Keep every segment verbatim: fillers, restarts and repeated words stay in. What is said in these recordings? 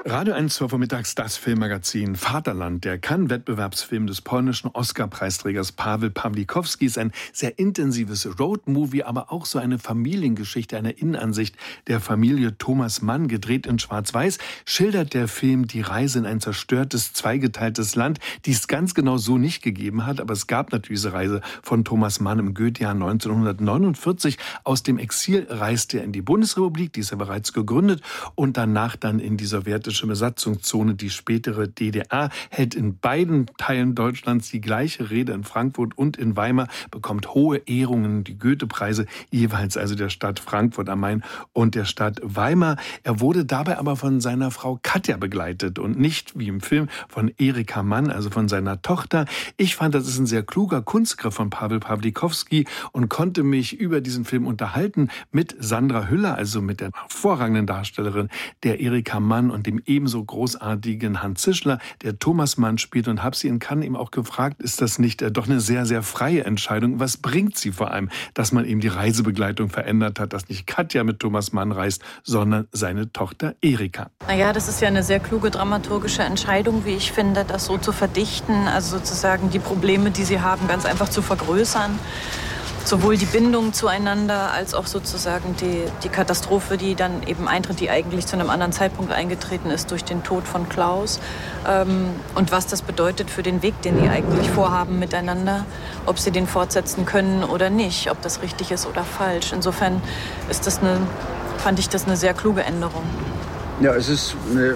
Radio eins, zwölf Uhr mittags, das Filmmagazin Vaterland. Der Cannes-Wettbewerbsfilm des polnischen Oscar-Preisträgers Paweł Pawlikowski ist ein sehr intensives Roadmovie, aber auch so eine Familiengeschichte, eine Innenansicht der Familie Thomas Mann, gedreht in Schwarz-Weiß, schildert der Film die Reise in ein zerstörtes, zweigeteiltes Land, die es ganz genau so nicht gegeben hat. Aber es gab natürlich diese Reise von Thomas Mann im Goethejahr neunzehnhundertneunundvierzig. Aus dem Exil reiste er in die Bundesrepublik, die ist ja bereits gegründet, und danach dann in die sowjetische Besatzungszone, die spätere D D R, hält in beiden Teilen Deutschlands die gleiche Rede, in Frankfurt und in Weimar, bekommt hohe Ehrungen, die Goethe-Preise, jeweils also der Stadt Frankfurt am Main und der Stadt Weimar. Er wurde dabei aber von seiner Frau Katja begleitet und nicht, wie im Film, von Erika Mann, also von seiner Tochter. Ich fand, das ist ein sehr kluger Kunstgriff von Paweł Pawlikowski und konnte mich über diesen Film unterhalten mit Sandra Hüller, also mit der hervorragenden Darstellerin der Erika Mann und dem ebenso großartigen Hans Zischler, der Thomas Mann spielt, und habe sie in Cannes eben auch gefragt, ist das nicht äh, doch eine sehr, sehr freie Entscheidung? Was bringt sie vor allem, dass man eben die Reisebegleitung verändert hat, dass nicht Katja mit Thomas Mann reist, sondern seine Tochter Erika? Naja, das ist ja eine sehr kluge dramaturgische Entscheidung, wie ich finde, das so zu verdichten, also sozusagen die Probleme, die sie haben, ganz einfach zu vergrößern. Sowohl die Bindung zueinander als auch sozusagen die, die Katastrophe, die dann eben eintritt, die eigentlich zu einem anderen Zeitpunkt eingetreten ist durch den Tod von Klaus. Ähm, und was das bedeutet für den Weg, den die eigentlich vorhaben miteinander, ob sie den fortsetzen können oder nicht, ob das richtig ist oder falsch. Insofern ist das eine, fand ich das eine sehr kluge Änderung. Ja, es ist eine,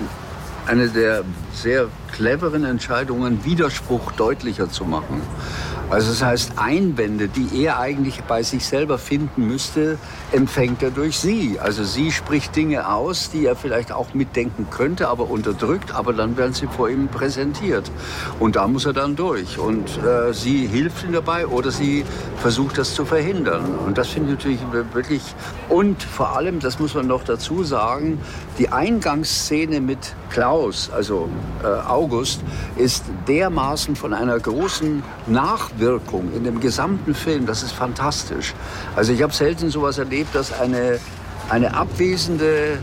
eine der sehr cleveren Entscheidungen, Widerspruch deutlicher zu machen. Also das heißt, Einwände, die er eigentlich bei sich selber finden müsste, empfängt er durch sie. Also sie spricht Dinge aus, die er vielleicht auch mitdenken könnte, aber unterdrückt, aber dann werden sie vor ihm präsentiert. Und da muss er dann durch. Und äh, sie hilft ihm dabei oder sie versucht, das zu verhindern. Und das finde ich natürlich wirklich... Und vor allem, das muss man noch dazu sagen, die Eingangsszene mit Klaus, also äh, August, ist dermaßen von einer großen Nachwirkung in dem gesamten Film, das ist fantastisch. Also ich habe selten sowas erlebt, dass eine, eine abwesende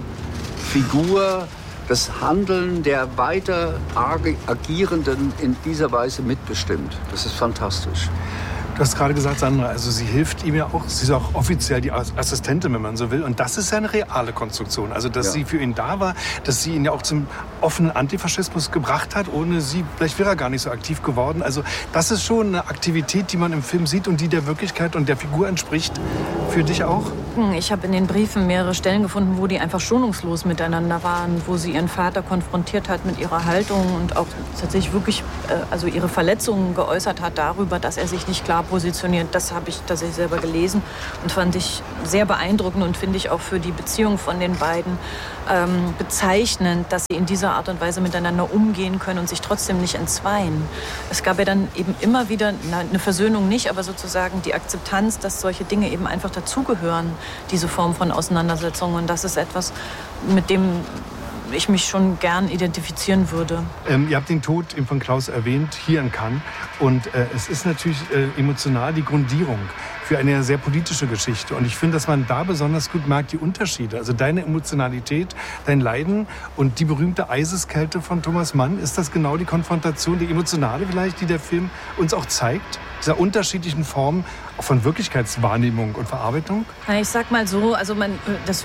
Figur das Handeln der weiter Agierenden in dieser Weise mitbestimmt. Das ist fantastisch. Du hast gerade gesagt, Sandra, also sie hilft ihm ja auch, sie ist auch offiziell die Assistentin, wenn man so will. Und das ist ja eine reale Konstruktion. Also, dass ja. sie für ihn da war, dass sie ihn ja auch zum offenen Antifaschismus gebracht hat. Ohne sie, vielleicht wäre er gar nicht so aktiv geworden. Also, das ist schon eine Aktivität, die man im Film sieht und die der Wirklichkeit und der Figur entspricht. Für dich auch? Ich habe in den Briefen mehrere Stellen gefunden, wo die einfach schonungslos miteinander waren, wo sie ihren Vater konfrontiert hat mit ihrer Haltung und auch tatsächlich wirklich also ihre Verletzungen geäußert hat darüber, dass er sich nicht klar positioniert. Das habe ich tatsächlich selber gelesen und fand ich sehr beeindruckend und finde ich auch für die Beziehung von den beiden ähm, bezeichnend, dass sie in dieser Art und Weise miteinander umgehen können und sich trotzdem nicht entzweien. Es gab ja dann eben immer wieder, na, eine Versöhnung nicht, aber sozusagen die Akzeptanz, dass solche Dinge eben einfach dazugehören, diese Form von Auseinandersetzungen. Und das ist etwas, mit dem ich mich schon gern identifizieren würde. Ähm, ihr habt den Tod von Klaus erwähnt, hier in Cannes. Und äh, es ist natürlich äh, emotional die Grundierung für eine sehr politische Geschichte. Und ich finde, dass man da besonders gut merkt, die Unterschiede. Also deine Emotionalität, dein Leiden und die berühmte Eiseskälte von Thomas Mann. Ist das genau die Konfrontation, die emotionale vielleicht, die der Film uns auch zeigt? Dieser unterschiedlichen Formen von Wirklichkeitswahrnehmung und Verarbeitung? Na, ich sag mal so, also man... Das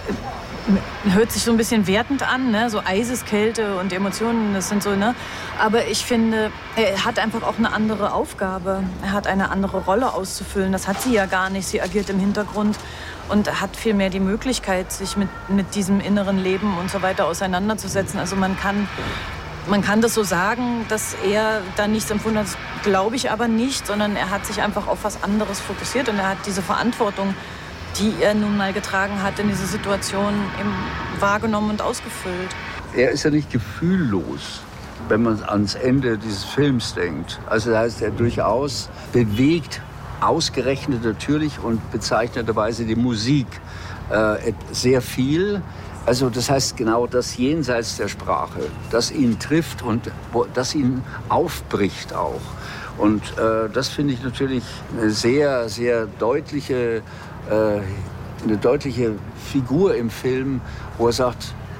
hört sich so ein bisschen wertend an, ne? So Eiseskälte und Emotionen, das sind so, ne? Aber ich finde, er hat einfach auch eine andere Aufgabe. Er hat eine andere Rolle auszufüllen. Das hat sie ja gar nicht. Sie agiert im Hintergrund und hat vielmehr die Möglichkeit, sich mit, mit diesem inneren Leben und so weiter auseinanderzusetzen. Also man kann, man kann das so sagen, dass er da nichts empfunden hat, glaube ich aber nicht, sondern er hat sich einfach auf was anderes fokussiert und er hat diese Verantwortung, die er nun mal getragen hat, in dieser Situation eben wahrgenommen und ausgefüllt. Er ist ja nicht gefühllos, wenn man ans Ende dieses Films denkt. Also das heißt, er durchaus bewegt, ausgerechnet natürlich und bezeichneterweise die Musik äh, sehr viel. Also das heißt genau das jenseits der Sprache, das ihn trifft und das ihn aufbricht auch. Und äh, das finde ich natürlich eine sehr, sehr deutliche, äh, eine deutliche Figur im Film, wo er sagt,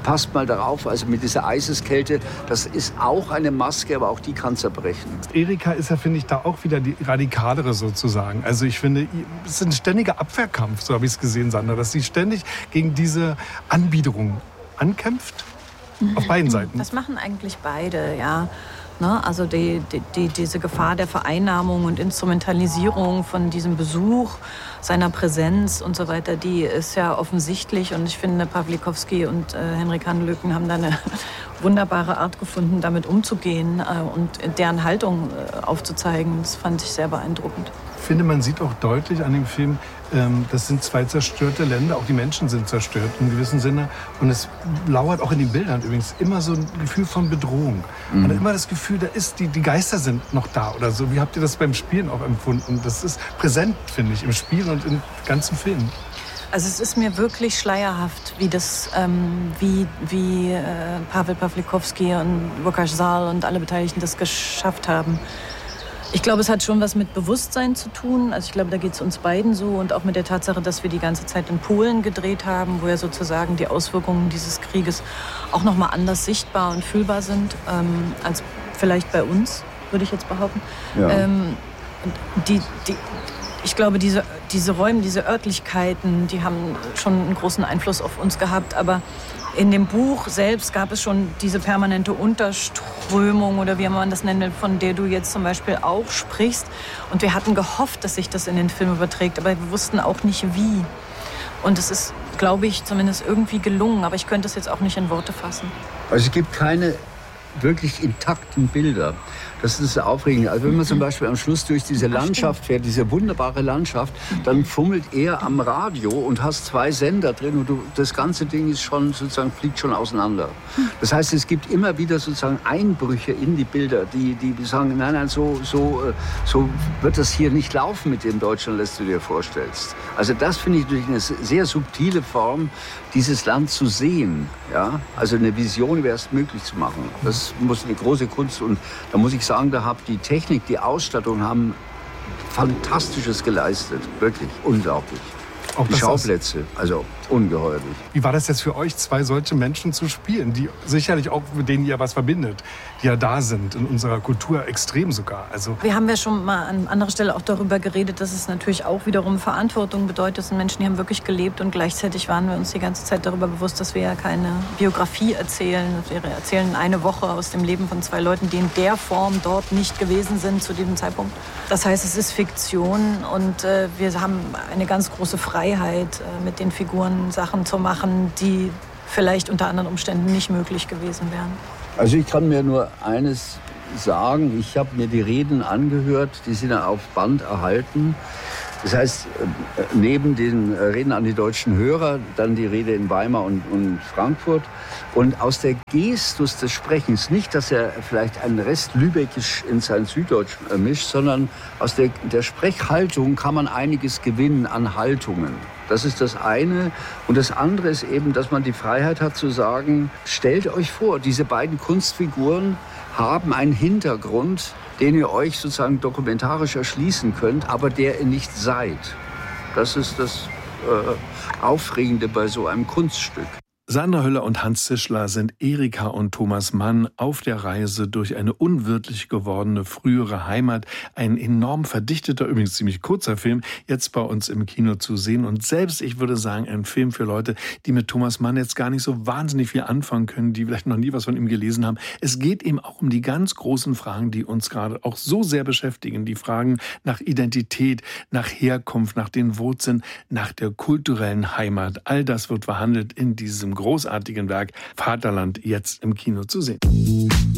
passt mal darauf, also mit dieser Eiseskälte, das ist auch eine Maske, aber auch die kann zerbrechen. Erika ist ja, finde ich, da auch wieder die radikalere sozusagen. Also ich finde, es ist ein ständiger Abwehrkampf, so habe ich es gesehen, Sandra, dass sie ständig gegen diese Anbiederung ankämpft, auf beiden Seiten. Das machen eigentlich beide, ja. Ne? Also die, die, die, diese Gefahr der Vereinnahmung und Instrumentalisierung von diesem Besuch, seiner Präsenz und so weiter, die ist ja offensichtlich. Und ich finde, Pawlikowski und äh, Henrik Handelöken haben da eine wunderbare Art gefunden, damit umzugehen äh, und deren Haltung äh, aufzuzeigen. Das fand ich sehr beeindruckend. Ich finde, man sieht auch deutlich an dem Film, ähm, das sind zwei zerstörte Länder, auch die Menschen sind zerstört in gewissem Sinne. Und es lauert auch in den Bildern übrigens immer so ein Gefühl von Bedrohung. Mhm. Man hat immer das Gefühl, da ist die, die Geister sind noch da oder so. Wie habt ihr das beim Spielen auch empfunden? Das ist präsent, finde ich, im Spiel und im ganzen Film. Also es ist mir wirklich schleierhaft, wie das, ähm, wie, wie äh, Paweł Pawlikowski und Łukasz Żal und alle Beteiligten das geschafft haben. Ich glaube, es hat schon was mit Bewusstsein zu tun. Also ich glaube, da geht es uns beiden so und auch mit der Tatsache, dass wir die ganze Zeit in Polen gedreht haben, wo ja sozusagen die Auswirkungen dieses Krieges auch noch mal anders sichtbar und fühlbar sind ähm, als vielleicht bei uns, würde ich jetzt behaupten. Ja. Ähm, die, die, ich glaube, diese, diese Räume, diese Örtlichkeiten, die haben schon einen großen Einfluss auf uns gehabt. Aber in dem Buch selbst gab es schon diese permanente Unterströmung oder wie man das nennt, von der du jetzt zum Beispiel auch sprichst. Und wir hatten gehofft, dass sich das in den Film überträgt, aber wir wussten auch nicht wie. Und es ist, glaube ich, zumindest irgendwie gelungen, aber ich könnte es jetzt auch nicht in Worte fassen. Also es gibt keine wirklich intakten Bilder. Das ist aufregend. Also wenn man zum Beispiel am Schluss durch diese Landschaft fährt, diese wunderbare Landschaft, dann fummelt er am Radio und hast zwei Sender drin und du, das ganze Ding ist schon sozusagen fliegt schon auseinander. Das heißt, es gibt immer wieder sozusagen Einbrüche in die Bilder, die die sagen, nein, nein, so so so wird das hier nicht laufen mit dem Deutschland, das du dir vorstellst. Also das finde ich natürlich eine sehr subtile Form, dieses Land zu sehen, ja, also eine Vision wäre es möglich zu machen. Das muss eine große Kunst und da muss ich sagen, da hat die Technik, die Ausstattung haben Fantastisches geleistet, wirklich unglaublich. Auch die Schauplätze, also ungeheuerlich. Wie war das jetzt für euch, zwei solche Menschen zu spielen, die sicherlich auch mit denen ihr was verbindet, die ja da sind, in unserer Kultur extrem sogar? Also wir haben ja schon mal an anderer Stelle auch darüber geredet, dass es natürlich auch wiederum Verantwortung bedeutet. Das sind Menschen, die haben wirklich gelebt und gleichzeitig waren wir uns die ganze Zeit darüber bewusst, dass wir ja keine Biografie erzählen. Wir erzählen eine Woche aus dem Leben von zwei Leuten, die in der Form dort nicht gewesen sind zu diesem Zeitpunkt. Das heißt, es ist Fiktion und äh, wir haben eine ganz große Freiheit, äh, mit den Figuren Sachen zu machen, die vielleicht unter anderen Umständen nicht möglich gewesen wären. Also ich kann mir nur eines sagen, ich habe mir die Reden angehört, die sind ja auf Band erhalten. Das heißt, neben den Reden an die deutschen Hörer, dann die Rede in Weimar und, und Frankfurt. Und aus der Gestus des Sprechens, nicht, dass er vielleicht einen Rest Lübeckisch in sein Süddeutsch mischt, sondern aus der, der Sprechhaltung kann man einiges gewinnen an Haltungen. Das ist das eine. Und das andere ist eben, dass man die Freiheit hat zu sagen, stellt euch vor, diese beiden Kunstfiguren haben einen Hintergrund, den ihr euch sozusagen dokumentarisch erschließen könnt, aber der ihr nicht seid. Das ist das äh, Aufregende bei so einem Kunststück. Sandra Hüller und Hans Zischler sind Erika und Thomas Mann auf der Reise durch eine unwirtlich gewordene frühere Heimat. Ein enorm verdichteter, übrigens ziemlich kurzer Film, jetzt bei uns im Kino zu sehen. Und selbst, ich würde sagen, ein Film für Leute, die mit Thomas Mann jetzt gar nicht so wahnsinnig viel anfangen können, die vielleicht noch nie was von ihm gelesen haben. Es geht eben auch um die ganz großen Fragen, die uns gerade auch so sehr beschäftigen. Die Fragen nach Identität, nach Herkunft, nach den Wurzeln, nach der kulturellen Heimat. All das wird verhandelt in diesem großartigen Werk Vaterland, jetzt im Kino zu sehen.